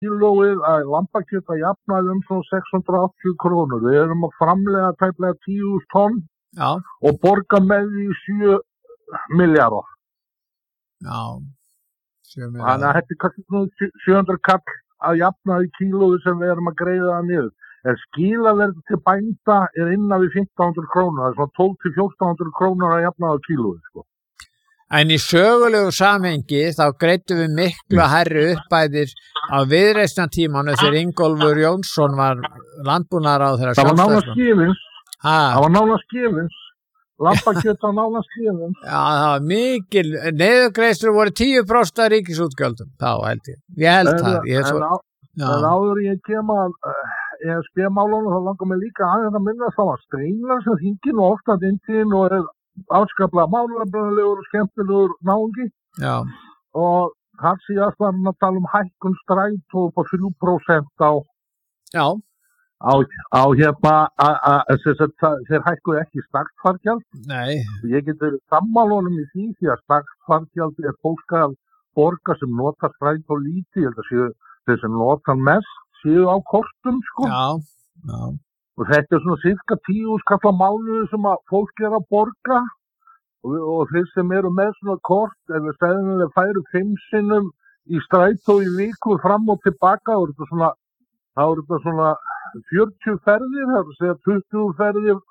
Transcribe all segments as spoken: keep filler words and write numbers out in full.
kílóið að lambakjöt að jafnaði um svona sex hundruð áttatíu krónur. Við erum að framleiða tæplega tíu þúsund tonn Já. og borga með því sjö milljarða. Já. sjö milljarða. Þannig að þetta er kannski sjö hundruð kall að jafnaði kílóið sem við erum að greiða það niður. En skilaverð til bænda er innan við fimmtán hundruð krónur, það er svona tólf til fjórtán hundruð krónur að jafna á kílóið, sko. En í sögulegu samhengi þá greiddum við miklu hærri uppbæðir á viðreisnartímanu þegar Ingólfur Jónsson var landbúnaðarráðherra. Það var nánast gefins, ha. það var nánast gefins, lambakjöt var nánast gefins. Já, það var mikil, niðurgreiðslur voru tíu prósent af ríkisútgjöldum, þá held ég. Ég held en, það. Ég en, svo, en áður ég kem að uh, E S B-málunum, þá langar mig líka aðeins að minna það var Steinar sem hringir nú ofta inn til og er afskaplega málefnalegur og skemmtilegur náungi. Já. Og þar síðast var hann að tala um hækkun strætó upp á þrjú prósent á Já. á, á hérna að þeir hækkuðu ekki staktfargjald. Nei. Ég get verið sammálunum í því því að staktfargjald er fólk að borga sem nota strætó lítið, ég held að séu þeir sem nota mest séu á kortum, sko. Já, já. Og þetta er svona cirka tíu skalla mánuði sem að fólk er að borga og, og þeir sem eru með svona kort, ef við stæðinlega færu fimm sinnum í strætó í viku fram og tilbaka, þá er þetta svona, þá er þetta svona fjörutíu ferðir, það er að segja tuttugu ferðir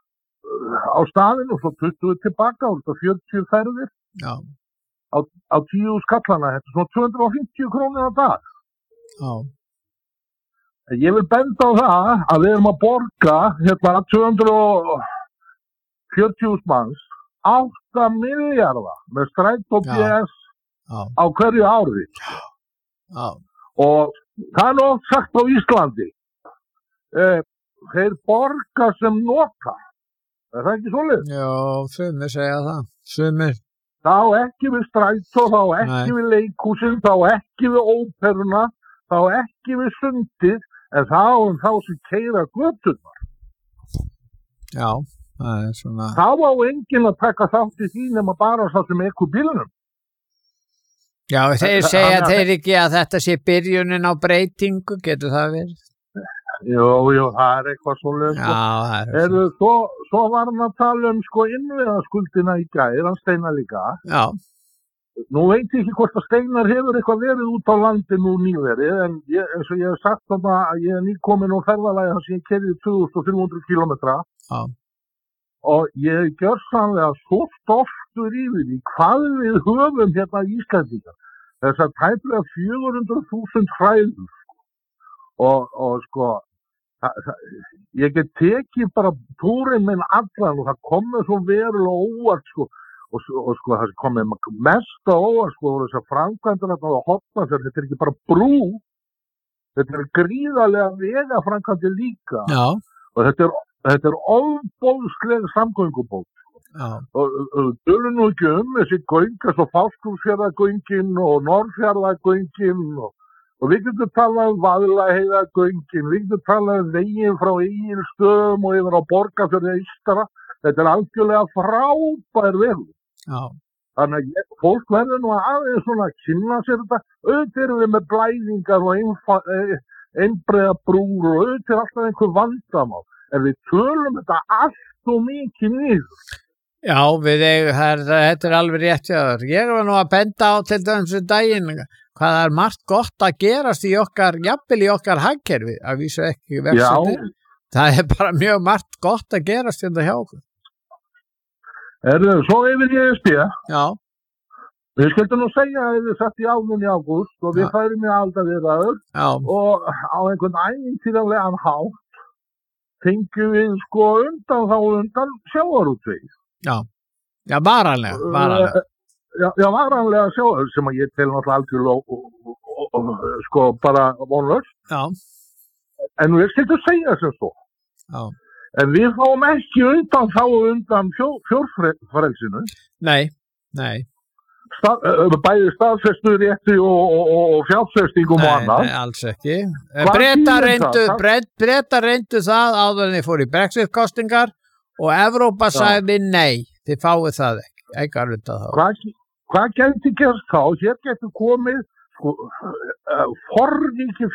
á staðinn og svo tuttugu tilbaka, þá er þetta fjörutíu ferðir Já. á, á tíu skallana, þetta er svona tvö hundruð fimmtíu krónur á dag. Já. Ég vil benda á það að við erum að borga hérna tvö hundruð fjörutíu þúsund manns átta milljarða með strætó B S á hverju ári. Já. Og það er oft sagt á Íslandi, eh, þeir borga sem nota. Er það ekki svoleiðis? Já, sumir segja það. Sumir. Þá ekki við strætó, þá ekki Nei. Við leikhúsin, þá ekki við óperuna, þá ekki við sundið, en þá um þá sem keyra göturnar. Já, það er svona. Þá á enginn að taka þátt í því nema bara sá sem ekkur bílunum. Já, þeir Þa, segja hana, þeir ekki að þetta sé byrjunin á breytingu, getur það verið? Jú, jú, það er eitthvað svoleiðis. Já, það er Eru, svo, svo var hann að tala um sko innviðaskuldina í gær, hann Steinar líka. Já. Nú veit ég ekki hvort að Steinar hefur eitthvað verið út á landi nú nýverið, en ég, eins og ég hef sagt þarna að ég er nýkomin á ferðalagi þar sem ég kerði tvö þúsund þrjú hundruð kílómetra. Já. Og ég hef gjörsamlega svo stoltur yfir því hvað við höfum hérna í Íslendinga. Þess að tæplega fjögur hundruð þúsund hræður. Og, og sko, það, það, ég get tekið bara túrin minn allan og það komið svo verulega óvart sko. Og, og sko það komið mest á óvart sko voru þess að framkvæmdur þetta á Hortnafjörð, þetta er ekki bara brú, þetta er gríðarlega vegaframkvæmdir líka. Já. Og þetta er, þetta er ofboðsleg samgöngubót. Já. Og tölum nú ekki um þessi göngast og Fáskrúðsfjarðargöngin og Norðfjarðargöngin og, og við getum talað um Vaðlaheiðargöngin, við getum talað um veginn frá Egilsstöðum og yfir á Borgarfjörði eystara. Þetta er algjörlega frábær vegur. Já. Þannig að ég, fólk verður nú aðeins svona að kynna sér þetta. Auðvitað erum við með blæðingar og einbreiða brúr og auðvitað er alltaf einhver vandamál. En við tölum þetta allt og mikið niður. Já, við eigum, þetta er alveg rétt hjá þér. Ég var nú að benda á til dæmis um daginn hvað er margt gott að gerast í okkar, jafnvel í okkar hagkerfi, að vísu ekki vexti. Það er bara mjög margt gott að gerast hérna hjá okkur. Er það svo yfir í E S B? Já. Við skildum nú segja að við satt í áfnun í ágúst og við færum í aldaviðræður og á einhvern ævintýralegan hátt fengjum við sko undan þá undan sjávarútvegi. Já, já, varanlega, varanlega. Já, já, varanlega sjávarútvegi sem að ég tel náttúrulega algjörlega og, og, og, og sko bara vonlaust. Já. En við skildum segja sem svo. Já. En við fáum ekki undan þá undan fjó, fjórfrelsinu. Nei, nei. Stað, bæði staðfestur rétti og, og, og fjárfestingum og annað. Nei, alls ekki. Breta reyndu, Breta reyndu það áður en þið fóru í Brexit-kostingar og Evrópa sagði nei, þið fáið það ekki. Ekki að runda þá. Hvað, hvað gæti gerst þá? Hér getur komið sko, forríki